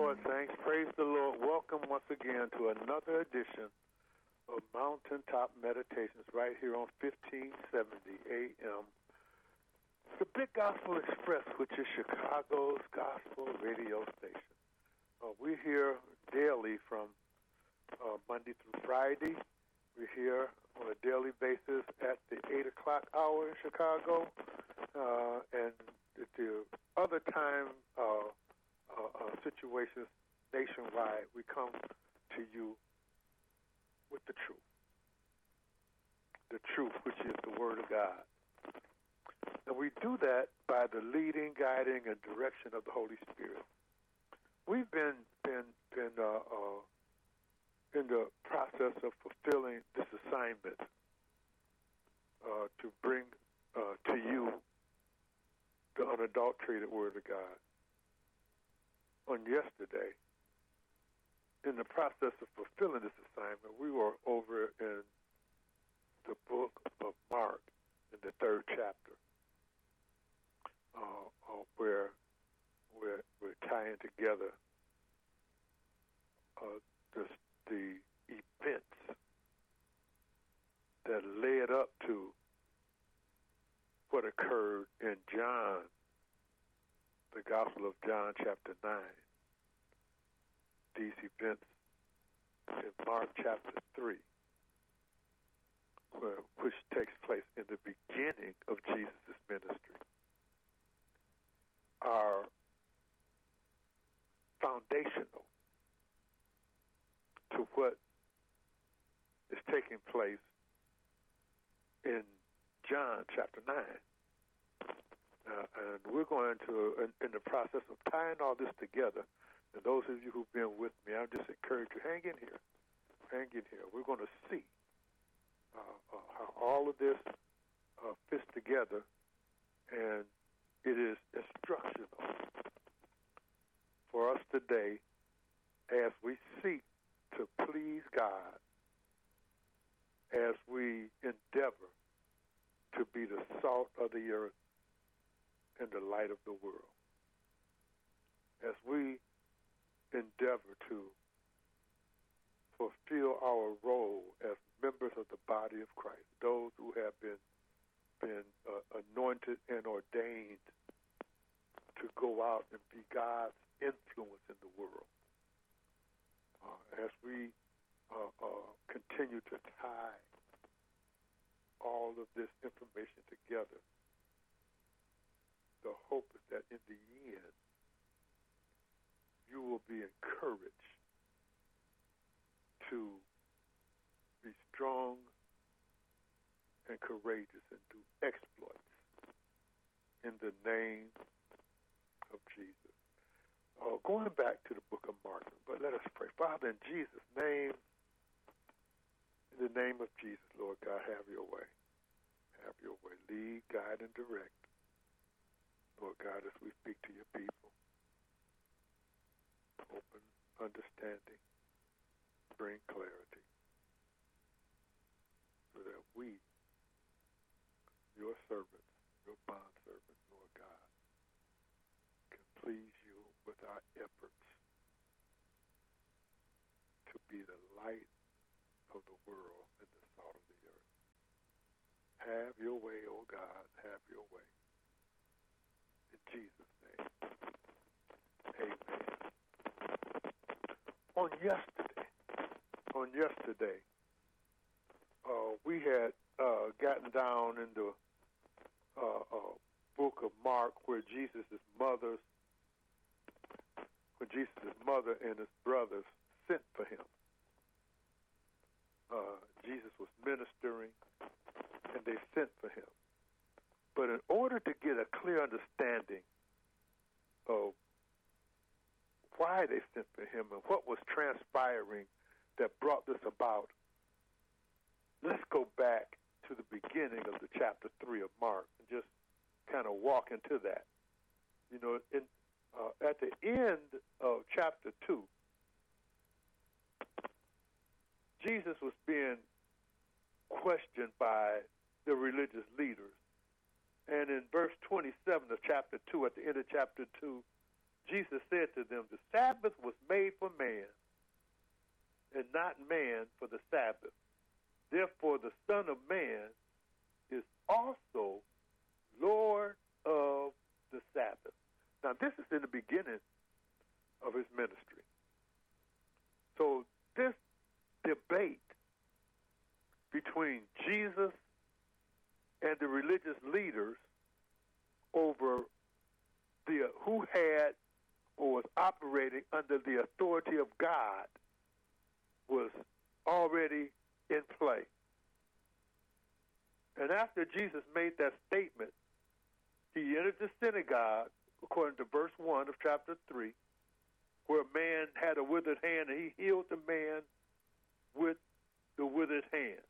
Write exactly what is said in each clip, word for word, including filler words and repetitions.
Lord, thanks. Praise the Lord. Welcome once again to another edition of Mountaintop Meditations right here on fifteen seventy A M. The Big Gospel Express, which is Chicago's gospel radio station. Uh, we're here daily from uh, Monday through Friday. We're here on a daily basis at the eight o'clock hour in Chicago. Uh, and at the other time, uh, uh, uh, situations nationwide, we come to you with the truth. The truth, which is the Word of God. And we do that by the leading, guiding, and direction of the Holy Spirit. We've been been been uh, uh, in the process of fulfilling this assignment uh, to bring uh, to you the unadulterated Word of God. On yesterday, in the process of fulfilling this assignment, we were over in the book of Mark, in the third chapter, uh, uh, where we're, we're tying together uh, the, the events that led up to what occurred in John, the Gospel of John, chapter nine. These events in Mark chapter three, where, which takes place in the beginning of Jesus' ministry, are foundational to what is taking place in John chapter nine. Uh, and we're going to, in, in the process of tying all this together, and those of you who've been with me, I just encourage you, hang in here. Hang in here. We're going to see uh, uh, how all of this uh, fits together, and it is instructional for us today as we seek to please God, as we endeavor to be the salt of the earth and the light of the world, as we endeavor to fulfill our role as members of the body of Christ, those who have been been uh, anointed and ordained to go out and be God's influence in the world. Uh, as we uh, uh, continue to tie all of this information together, the hope is that in the end, you will be encouraged to be strong and courageous and do exploits in the name of Jesus. Uh, going back to the book of Mark, but let us pray. Father, in Jesus' name, in the name of Jesus, Lord God, have your way. Have your way. Lead, guide, and direct. Lord God, as we speak to your people, open understanding, bring clarity, so that we, your servants, your bondservants, Lord God, can please you with our efforts to be the light of the world and the salt of the earth. Have your way, O God, have your way. In Jesus' name, amen. On yesterday, on yesterday, uh, we had uh, gotten down in the uh, uh, book of Mark, where Jesus' mother, when Jesus' mother and his brothers sent for him. Uh, Jesus was ministering, and they sent for him. But in order to get a clear understanding of why they sent for him and what was transpiring that brought this about, let's go back to the beginning of the chapter three of Mark and just kind of walk into that. You know, in, uh, at the end of chapter two, Jesus was being questioned by the religious leaders. And in verse twenty-seven of chapter two, at the end of chapter two, Jesus said to them, the Sabbath was made for man, and not man for the Sabbath. Therefore, the Son of Man is also Lord of the Sabbath. Now, this is in the beginning of his ministry. So this debate between Jesus and the religious leaders over the who had or was operating under the authority of God was already in play. And after Jesus made that statement, he entered the synagogue, according to verse one of chapter three, where a man had a withered hand, and he healed the man with the withered hand.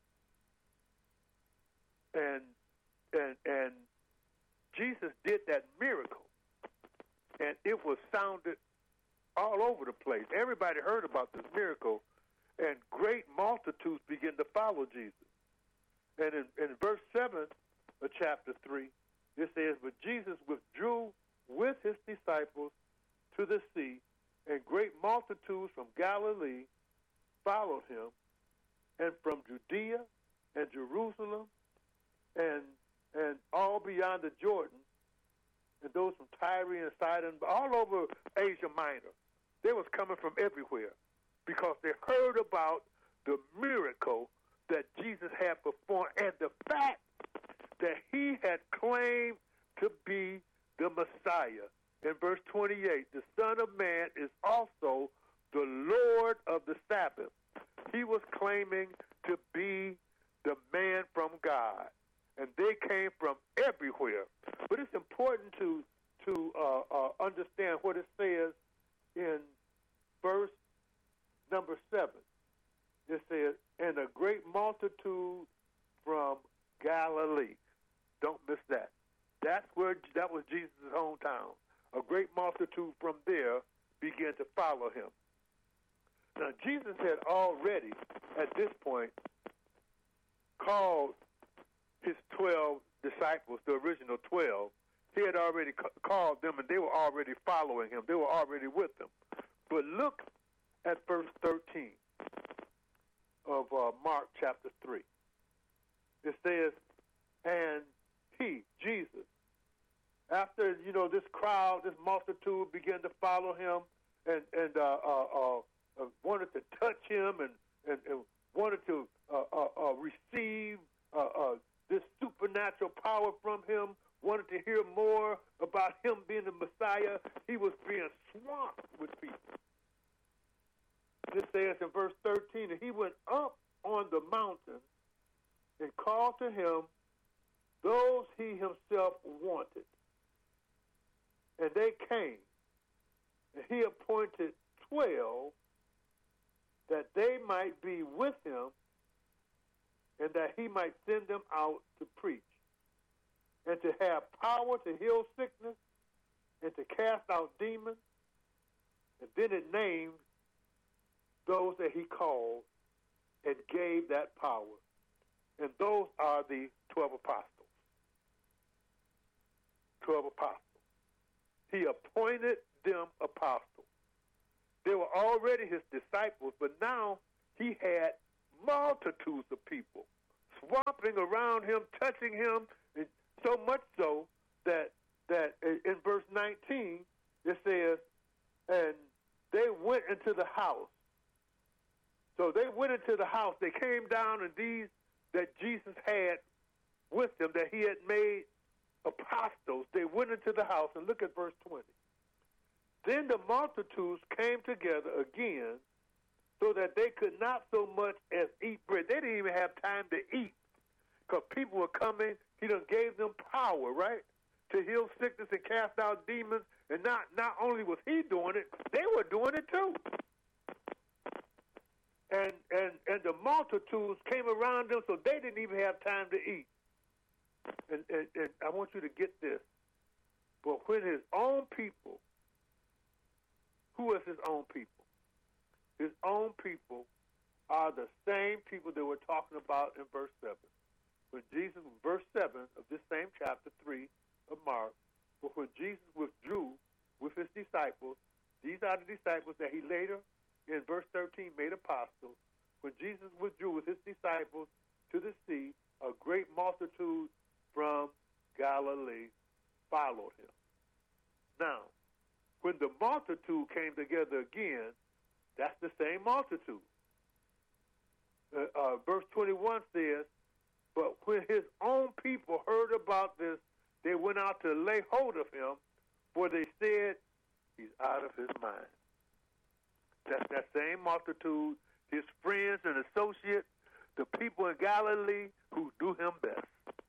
And and and Jesus did that miracle, and it was sounded all over the place. Everybody heard about this miracle, and great multitudes began to follow Jesus. And in, in verse seven of chapter three, it says, but Jesus withdrew with his disciples to the sea, and great multitudes from Galilee followed him, and from Judea and Jerusalem and and all beyond the Jordan, and those from Tyre and Sidon, all over Asia Minor. They was coming from everywhere because they heard about the miracle that Jesus had performed and the fact that he had claimed to be the Messiah. In verse twenty-eight, the Son of Man is also the Lord of the Sabbath. He was claiming to be the man from God, and they came from everywhere. But it's important to to uh, uh, understand what it says in verse number seven. It says, and a great multitude from Galilee. Don't miss that. That's where that was Jesus' hometown. A great multitude from there began to follow him. Now, Jesus had already, at this point, called his twelve disciples, the original twelve. He had already ca- called them, and they were already following him. They were already with him. But look at verse thirteen of uh, Mark chapter three. It says, and he, Jesus, after, you know, this crowd, this multitude began to follow him and, and uh, uh, uh, uh, wanted to touch him and, and, and wanted to uh, uh, uh, receive uh, uh, this supernatural power from him, wanted to hear more about him being the Messiah, he was being swamped with people. This says in verse thirteen, and he went up on the mountain and called to him those he himself wanted. And they came, and he appointed twelve that they might be with him and that he might send them out to preach and to have power to heal sickness and to cast out demons. And then it named those that he called and gave that power. And those are the twelve apostles. Twelve apostles. He appointed them apostles. They were already his disciples, but now he had multitudes of people swamping around him, touching him, and so much so that that in verse nineteen it says, and they went into the house. So they went into the house. They came down, and these that Jesus had with them, that he had made apostles, they went into the house. And look at verse twenty. Then the multitudes came together again so that they could not so much as eat bread. They didn't even have time to eat because people were coming. He done gave them power, right, to heal sickness and cast out demons. And not, not only was he doing it, they were doing it too. And, and, and the multitudes came around them, so they didn't even have time to eat. And, and, and I want you to get this. But when his own people, who is his own people? His own people are the same people that we're talking about in verse seven. When Jesus, verse seven of this same chapter three of Mark, but when Jesus withdrew with his disciples. These are the disciples that he later, in verse thirteen, made apostles. When Jesus withdrew with his disciples to the sea, a great multitude from Galilee followed him. Now, when the multitude came together again, that's the same multitude. Uh, uh, verse twenty-one says, but when his own people heard about this, they went out to lay hold of him, for they said, he's out of his mind. That's that same multitude, his friends and associates, the people in Galilee who do him best.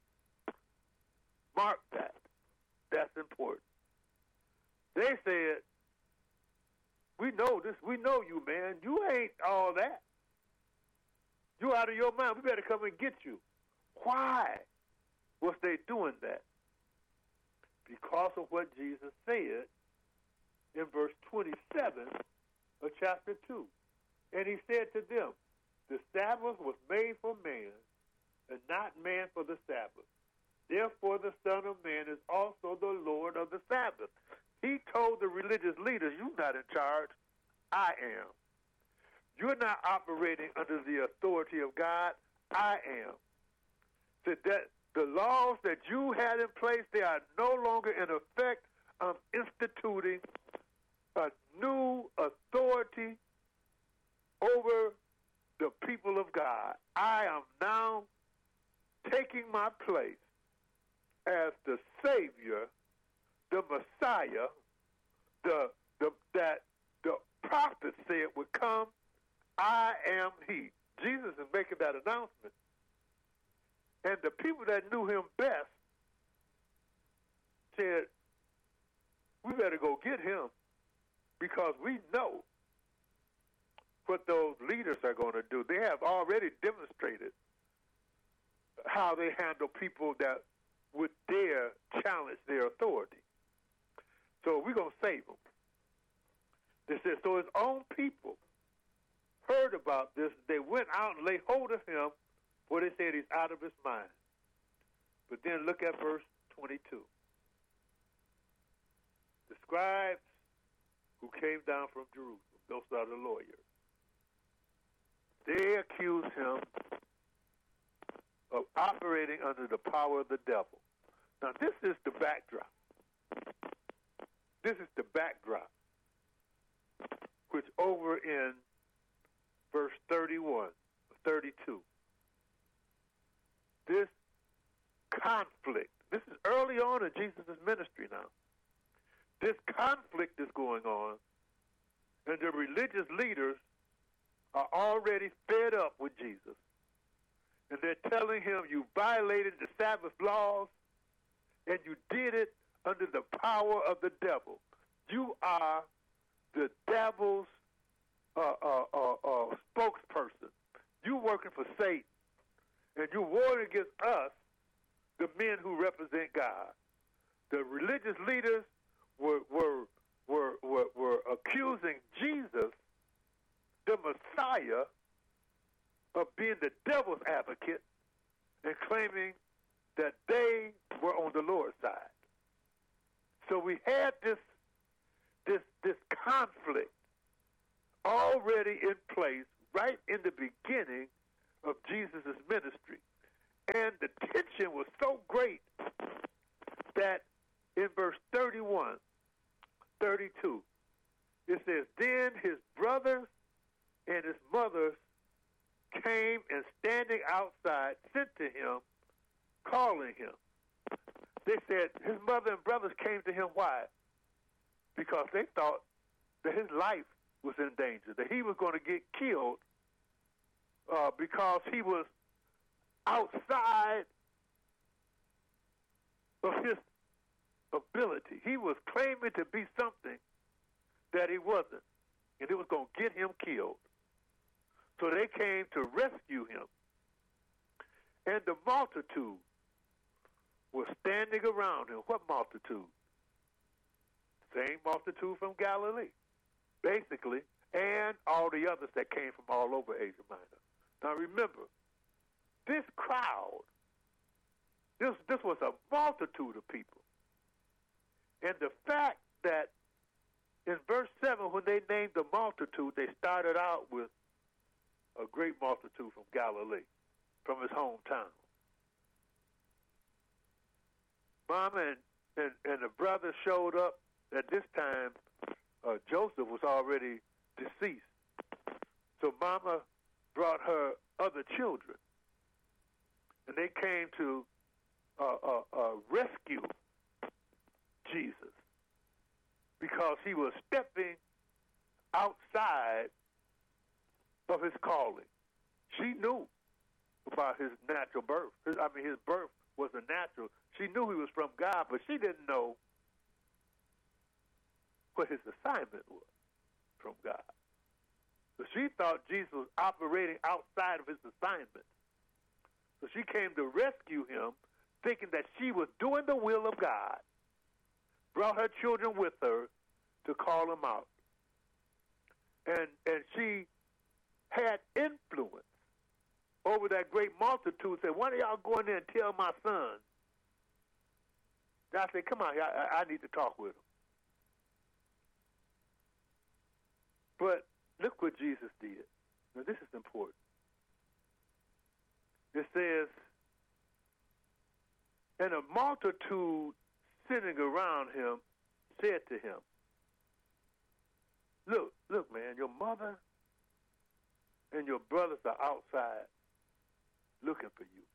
Mark that. That's important. They said, we know this, we know you, man. You ain't all that. You out of your mind. We better come and get you. Why was they doing that? Because of what Jesus said in verse twenty-seven of chapter two. And he said to them, the Sabbath was made for man, and not man for the Sabbath. Therefore the Son of Man is also the Lord of the Sabbath. He told the religious leaders, you're not in charge, I am. You're not operating under the authority of God, I am. So that the laws that you had in place, they are no longer in effect. I'm instituting a new authority over the people of God. I am now taking my place as the Savior, the Messiah, the, the that the prophet said would come. I am he. Jesus is making that announcement. And the people that knew him best said, we better go get him because we know what those leaders are going to do. They have already demonstrated how they handle people that would dare challenge their authority. So we're going to save them. They said, so his own people heard about this. They went out and laid hold of him, for they said he's out of his mind. But then look at verse twenty-two. The scribes who came down from Jerusalem, those are the lawyers, they accused him of operating under the power of the devil. Now, this is the backdrop. This is the backdrop, which over in verse thirty-one, thirty-two, this conflict, this is early on in Jesus' ministry now. This conflict is going on, and the religious leaders are already fed up with Jesus. And they're telling him, you violated the Sabbath laws, and you did it under the power of the devil. You are the devil's uh, uh, uh, uh, spokesperson. You're working for Satan, and you're warring against us, the men who represent God. The religious leaders were were were were, were accusing Jesus, the Messiah, of being the devil's advocate and claiming that they were on the Lord's side. So we had this this this conflict already in place right in the beginning of Jesus' ministry. And the tension was so great that in verse thirty-one, thirty-two, it says, then his brothers and his mothers came and standing outside sent to him, calling him. They said his mother and brothers came to him. Why? Because they thought that his life was in danger, that he was going to get killed uh, because he was outside of his ability. He was claiming to be something that he wasn't, and it was going to get him killed. So they came to rescue him. And the multitude was standing around him. What multitude? Same multitude from Galilee, basically, and all the others that came from all over Asia Minor. Now remember, this crowd, this, this was a multitude of people. And the fact that in verse seven, when they named the multitude, they started out with a great multitude from Galilee, from his hometown. Mama and, and, and the brother showed up. At this time, uh, Joseph was already deceased. So Mama brought her other children. And they came to uh, uh, uh, rescue Jesus because he was stepping outside of his calling. She knew about his natural birth. His, I mean, his birth was a natural. She knew he was from God, but she didn't know what his assignment was from God. So she thought Jesus was operating outside of his assignment. So she came to rescue him, thinking that she was doing the will of God, brought her children with her to call him out. And, and she had influence over that great multitude. Said, why don't y'all go in there and tell my son? I said, come on, I, I need to talk with him. But look what Jesus did. Now, this is important. It says, and a multitude sitting around him said to him, look, look, man, your mother and your brothers are outside looking for you.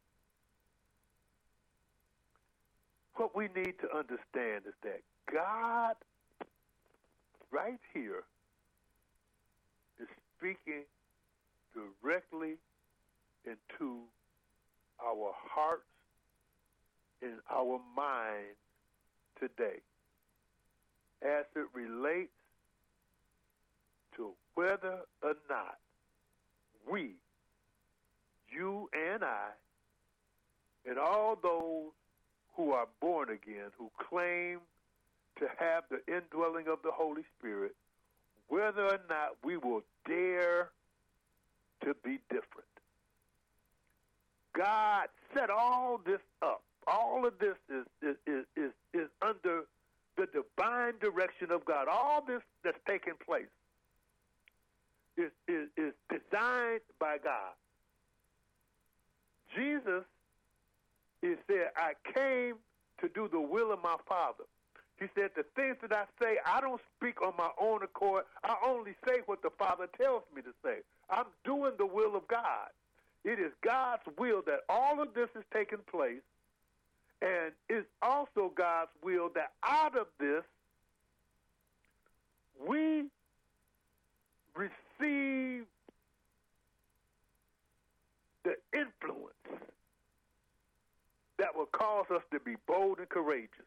What we need to understand is that God, right here, is speaking directly into our hearts and our minds today as it relates to whether or not we, you and I, and all those who are born again, who claim to have the indwelling of the Holy Spirit, whether or not we will dare to be different. God set all this up. All of this is, is, is, is, is under the divine direction of God. All this that's taking place is, is, is designed by God. Jesus, he said, I came to do the will of my Father. He said, the things that I say, I don't speak on my own accord. I only say what the Father tells me to say. I'm doing the will of God. It is God's will that all of this is taking place, and it's also God's will that out of this, we receive the influence that will cause us to be bold and courageous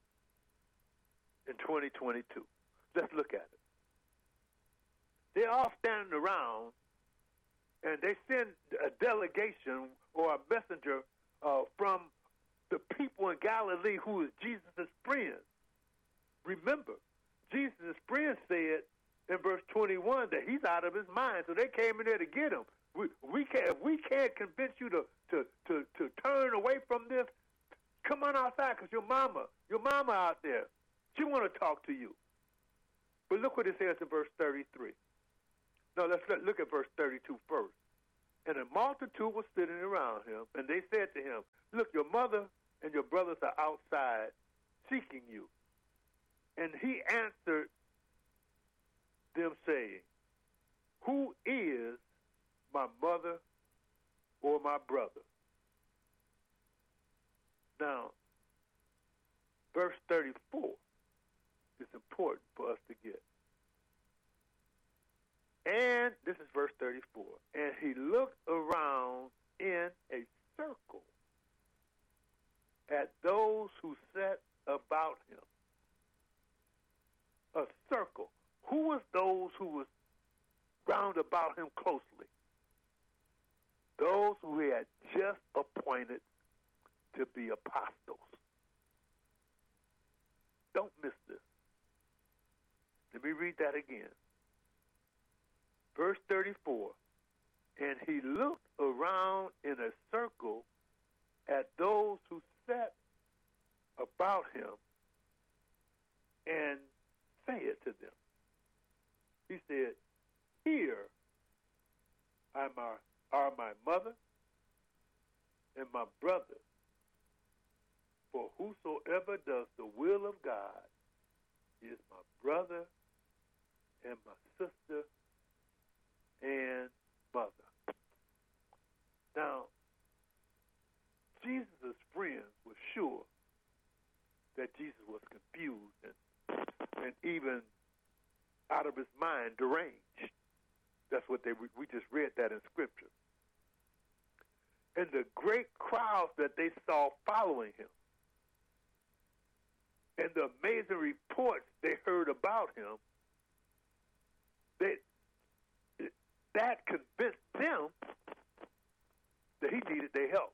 in twenty twenty-two. Let's look at it. They're all standing around, and they send a delegation or a messenger uh, from the people in Galilee who is Jesus' friends. Remember, Jesus' friends said in verse twenty-one that he's out of his mind, so they came in there to get him. We, we can't, if we can't convince you to, to, to, to turn away from this, come on outside, because your mama, your mama out there, she want to talk to you. But look what it says in verse thirty-three. No, let's look at verse thirty-two first. And a multitude was sitting around him, and they said to him, look, your mother and your brothers are outside seeking you. And he answered them, saying, who is my mother or my brother? Now, verse thirty-four is important for us to get. And this is verse thirty-four. And he looked around in a circle at those who sat about him. A circle. Who was those who was round about him closely? Those who he had just appointed to be apostles. Don't miss this. Let me read that again. Verse thirty-four, and he looked around in a circle at those who sat about him and said to them. my, are my mother and my brother. For whosoever does the will of God is my brother and my sister and mother. Now, Jesus' friends were sure that Jesus was confused and, and even out of his mind, deranged. That's what they we just read that in Scripture. And the great crowds that they saw following him, and the amazing reports they heard about him, they, that convinced them that he needed their help.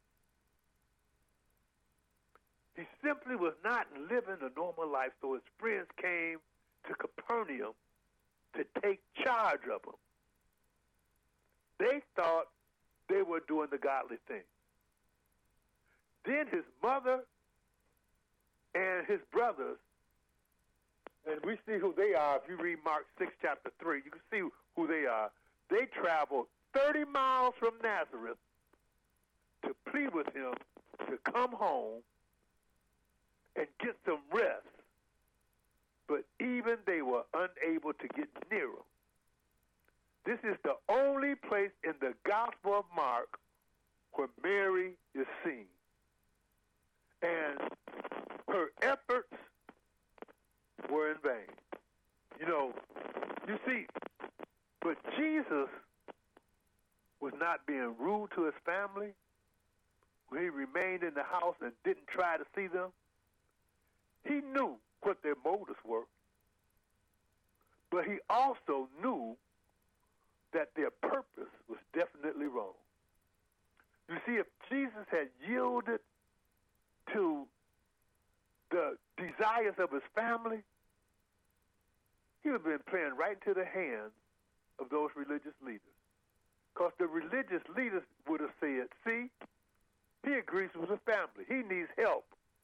He simply was not living a normal life, so his friends came to Capernaum to take charge of him. They thought they were doing the godly thing. Then his mother and his brothers, and we see who they are. If you read Mark six, chapter three, you can see who they are. They traveled thirty miles from Nazareth to plead with him to come home and get some rest. But even they were unable to get near him. This is the only place in the Gospel of Mark where Mary is seen. And her efforts were in vain. You know, you see, but Jesus was not being rude to his family when he remained in the house and didn't try to see them. He knew what their motives were, but he also knew that their purpose was definitely wrong. You see, if Jesus had yielded to the desires of his family, he would have been playing right into the hands of those religious leaders. Because the religious leaders would have said, see, he agrees with the family. He needs help.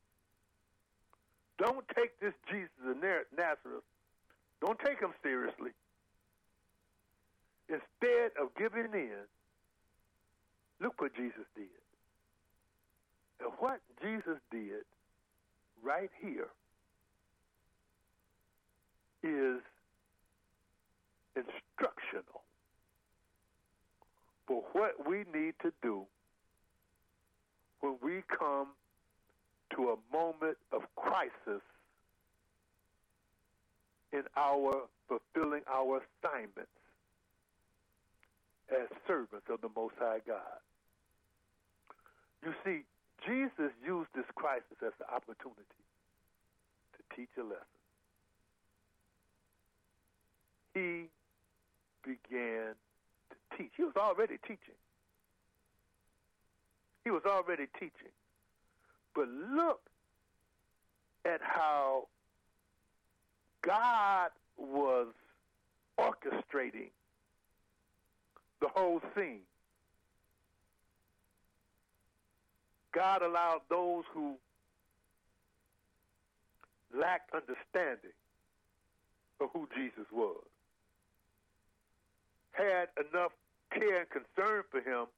Don't take this Jesus of Nazareth. Don't take him seriously. Instead of giving in, look what Jesus did. And what Jesus did right here is instructional for what we need to do when we come to a moment of crisis in our fulfilling our assignments as servants of the Most High God. You see, Jesus used this crisis as an opportunity to teach a lesson. He began to teach. He was already teaching. He was already teaching. But look at how God was orchestrating the whole scene. God allowed those who lacked understanding of who Jesus was, had enough care and concern for him